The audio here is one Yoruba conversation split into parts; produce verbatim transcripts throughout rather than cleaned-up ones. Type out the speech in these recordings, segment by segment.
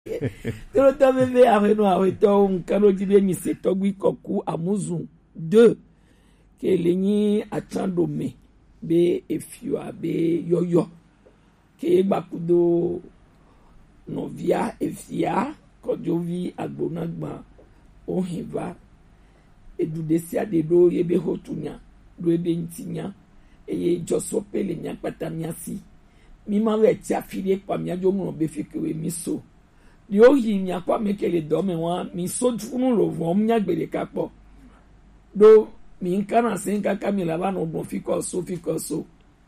Toro to bebe aveno aweto nkano jibe mi se togwi koku amuzu deux ke lenyi atandome be efiwa be yoyo ke bakudo novia efia kojovi agbonagba ohiva edudesia de do yebe hotunya do ebe ntinya eye josope le nya patamiasi mi ma we ti afire kwa mi ajo mu be fikewe mi so yo yi mi akwa mekele do me wa mi so funu lo vo mi agbere kapo do mi nkana senka kamila ba no bon fiko so fiko so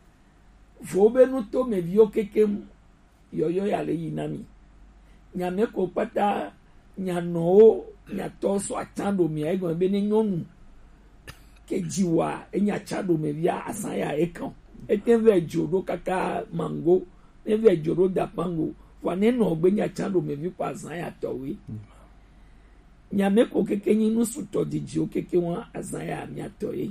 fo be nu to me bi o kekem yoyo ya le yinami nya me ko pata nya no nya to so atando mi egon be ni nyonu kejiwa enya chado me bia asan ya ekan etenve jodo kaka mango neve jodo da pango wane no ogbenya chado me bi pa asan ya towe nya me ko kekenyi nu suto diji o keke won asan ya mi atoye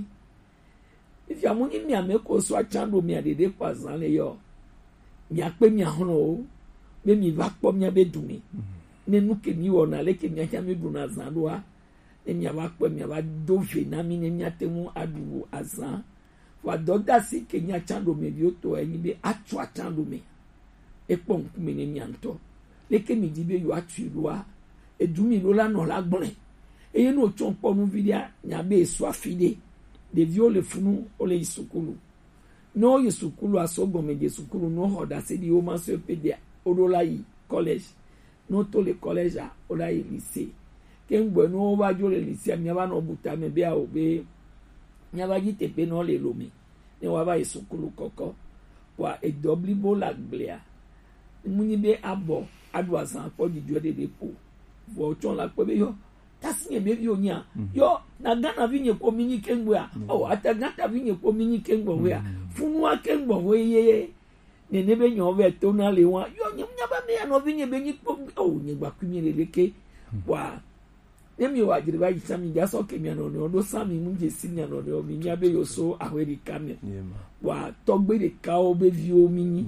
if ya muni mi ame ko so achando mi adede pa asan le yo mi ape mi ahono o be mi va po mi abedumi nenu ke mi wona le ke mi acha mi duna asan do a emi aba kpe mi aba do ve na mi ne mi atemu adu azan wa doda si ke nya chando me bi oto eni be atu achando me epo nkume ne mi anto leke mi di be yo atu ruwa edumi lo la no la gbon eye no chon po nu vidia nya be so afide de viole funu ole isukulu no isukulu asogo me de sukulu no hoda se di o ma so pe de orola yi college no to le college a ola yi lycée kengbe no ba jo le lycée mi aba no buta me be a obe nya ba jite pe no le lomi ne wa ba isukulu koko wa e dobli bo la glea muni be abo adwa san po di jo de de po wo chon la pe be yo tasinye be bi onya yo na gana vinye ko minyi kengbe a o atagata vinye ko minyi kengbe we a funu a kengbe we ye ne ne be nyo be to na le wa yo nya ba me no vinye be nyi ko o nyi gba kunye le leke wa nemi wa jiriba yisami jaso kemia no no do sami munje sinya no do mi nya be yo so ahweri kame wa togbe de ka o be vi o mi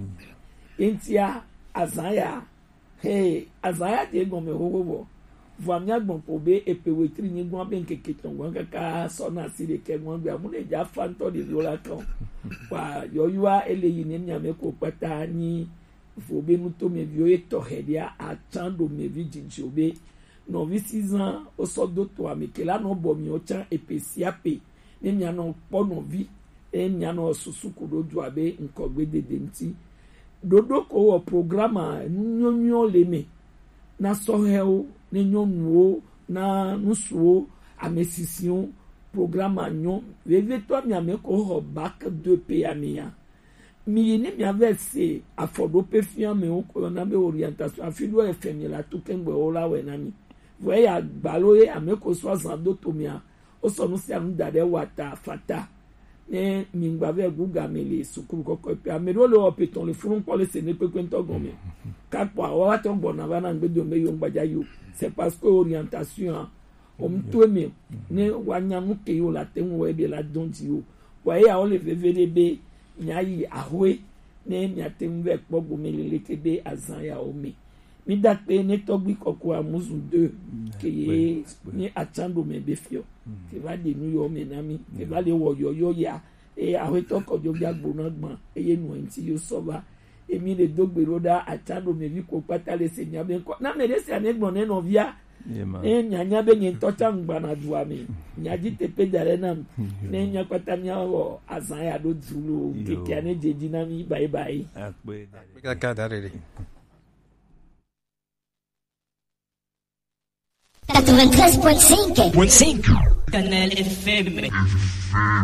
entia azaya hey azaya de gon me howo vo mi agbon po be epewetri ni gon be nkeke tongon kaka so na si de ke gon gbe amune ja fanto de yola kan wa yo yuwa eleyi ni mi ameko pata ni fo be nu to me vi o eto hedia atando me vi jinjobe no visizan o so do to amikela no bo mi o chan epesia pe ne nya no po no vi e nya no susuku do ju abe nko gbe dede nti dodo ko wo programa nyonyo le me na so heo ne nyonwo na nusuo amesision programa nyon veve to mi ameko ho bac de pe amia mi ni mi avese afodo pe fian me o ko na be orientation afido e femi la to kengbe o la we na mi voye agbaloye ameko soixante dotomia o sonu si anu dade wata fata ne mingba guga mele sukuru koko pe amero le opeton le furun ko le sene pe kwento gome ka po awa to gbona bana ngbedo me yo ngbaja yo c'est parce que orientation o mto me ne wanya muke yo la tenu we be la donti yo voye a o le vevede be nyayi ahwe ne nyatem ve kpogo mele kebe azan ya o me mi date ne togbi koku amuzu deux ke ye ni atando me befio ke va de nu yo menami ke va le wo yo yo ya e awe to ko jo bia gbona gbon e ye nu enti yo soba e mi le dogbe roda atando me vi ko pata le senya be ko na me de se anegbon ne no via e nyanya be nyi to cha ngba na duwa mi nyaji tepe dare na ne nya pata nya wo azan ya do zulu ke ke ane jeji na mi bye bye akpe ka ka dare quatre-vingt-treize point cinq Canal F M.